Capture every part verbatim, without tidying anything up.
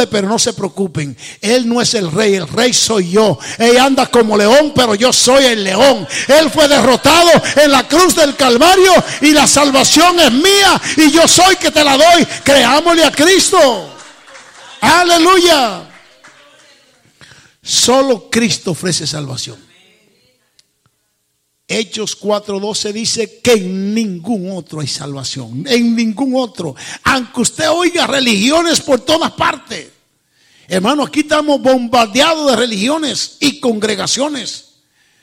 fraude, pero no se preocupen. Él no es el rey, el rey soy yo. Él anda como león, pero yo soy el león. Él fue derrotado en la cruz del Calvario y la salvación es mía y yo soy que te la doy. Creámosle a Cristo. Aleluya. Solo Cristo ofrece salvación. Hechos cuatro doce dice que en ningún otro hay salvación. En ningún otro. Aunque usted oiga religiones por todas partes. Hermano, aquí estamos bombardeados de religiones y congregaciones.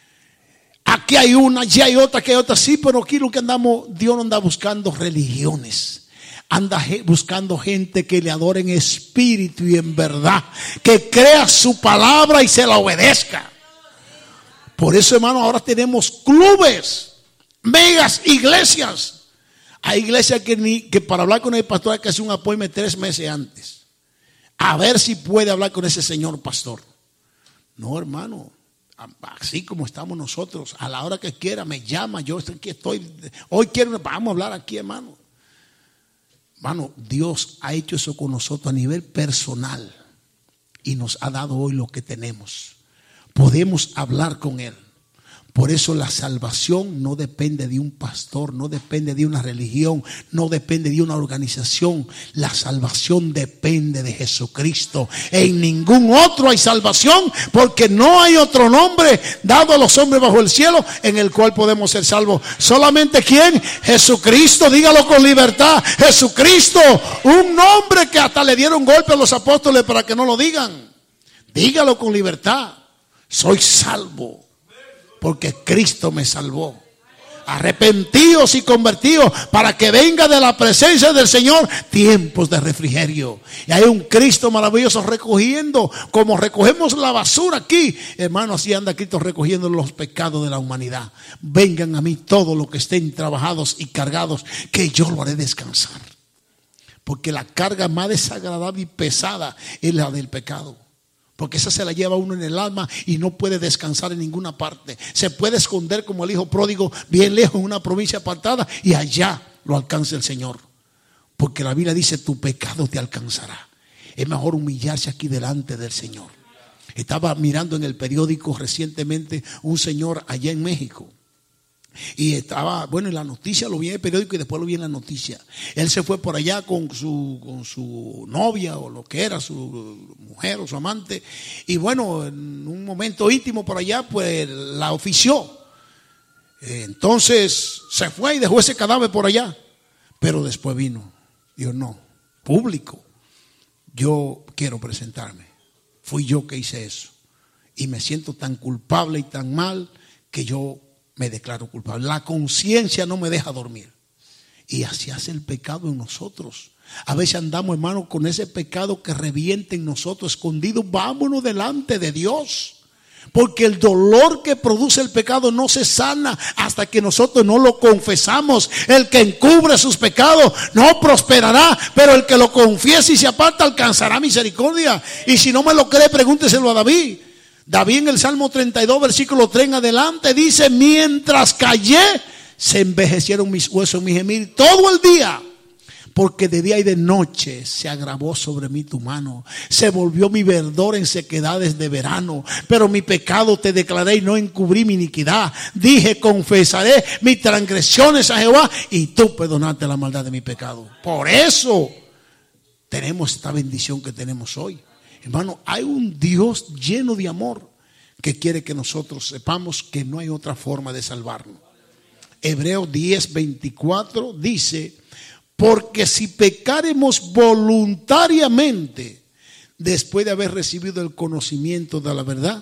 Aquí hay una, allí hay otra, aquí hay otra. Sí, pero aquí lo que andamos, Dios no anda buscando religiones. Anda buscando gente que le adore en espíritu y en verdad. Que crea su palabra y se la obedezca. Por eso, hermano, ahora tenemos clubes, megas iglesias. Hay iglesias que, ni, que para hablar con el pastor hay que hacer un appointment tres meses antes. A ver si puede hablar con ese señor pastor. No, hermano, así como estamos nosotros, a la hora que quiera me llama, yo aquí estoy. Hoy quiero, vamos a hablar aquí, hermano. Hermano, Dios ha hecho eso con nosotros a nivel personal y nos ha dado hoy lo que tenemos. Podemos hablar con Él. Por eso la salvación no depende de un pastor, no depende de una religión, no depende de una organización. La salvación depende de Jesucristo. En ningún otro hay salvación, porque no hay otro nombre dado a los hombres bajo el cielo en el cual podemos ser salvos. Solamente ¿quién? Jesucristo. Dígalo con libertad. Jesucristo, un nombre que hasta le dieron golpe a los apóstoles para que no lo digan. Dígalo con libertad. Soy salvo porque Cristo me salvó. Arrepentidos y convertidos para que venga de la presencia del Señor tiempos de refrigerio. Y hay un Cristo maravilloso recogiendo, como recogemos la basura aquí. Hermano, así anda Cristo recogiendo los pecados de la humanidad. Vengan a mí todos los que estén trabajados y cargados, que yo lo haré descansar. Porque la carga más desagradable y pesada es la del pecado. Porque esa se la lleva uno en el alma y no puede descansar en ninguna parte. Se puede esconder como el hijo pródigo bien lejos en una provincia apartada y allá lo alcanza el Señor. Porque la Biblia dice: tu pecado te alcanzará. Es mejor humillarse aquí delante del Señor. Estaba mirando en el periódico recientemente un señor allá en México. Y estaba, bueno, en la noticia lo vi en el periódico y después lo vi en la noticia. Él se fue por allá con su, con su novia o lo que era, su mujer o su amante. Y bueno, en un momento íntimo por allá, pues la ofició. Entonces se fue y dejó ese cadáver por allá. Pero después vino. Dijo: no, público, yo quiero presentarme. Fui yo que hice eso. Y me siento tan culpable y tan mal que yo me declaro culpable. La conciencia no me deja dormir. Y así hace el pecado en nosotros. A veces andamos, hermano, con ese pecado que revienta en nosotros, escondido. Vámonos delante de Dios. Porque el dolor que produce el pecado no se sana hasta que nosotros no lo confesamos. El que encubre sus pecados no prosperará, pero el que lo confiese y se aparta alcanzará misericordia. Y si no me lo cree, pregúnteselo a David. David en el Salmo treinta y dos, versículo tres en adelante dice: mientras callé, se envejecieron mis huesos, mi gemir todo el día. Porque de día y de noche se agravó sobre mí tu mano. Se volvió mi verdor en sequedades de verano. Pero mi pecado te declaré y no encubrí mi iniquidad. Dije: confesaré mis transgresiones a Jehová y tú perdonaste la maldad de mi pecado. Por eso tenemos esta bendición que tenemos hoy. Hermano, hay un Dios lleno de amor que quiere que nosotros sepamos que no hay otra forma de salvarnos. Hebreos diez veinticuatro dice: porque si pecaremos voluntariamente después de haber recibido el conocimiento de la verdad,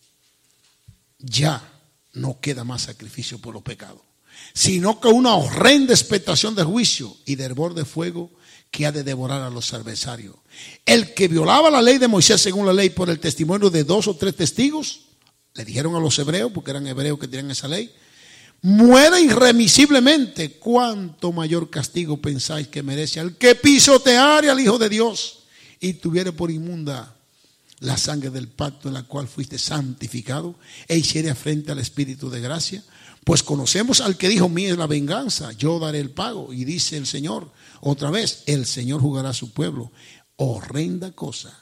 ya no queda más sacrificio por los pecados, sino que una horrenda expectación de juicio y de hervor de fuego que ha de devorar a los adversarios. El que violaba la ley de Moisés según la ley por el testimonio de dos o tres testigos, le dijeron a los hebreos, porque eran hebreos que tenían esa ley, muera irremisiblemente. ¿Cuánto mayor castigo pensáis que merece al que pisoteare al Hijo de Dios y tuviere por inmunda la sangre del pacto en la cual fuiste santificado e hiciere frente al Espíritu de gracia? Pues conocemos al que dijo: mía es la venganza, yo daré el pago. Y dice el Señor otra vez: el Señor juzgará a su pueblo. Horrenda cosa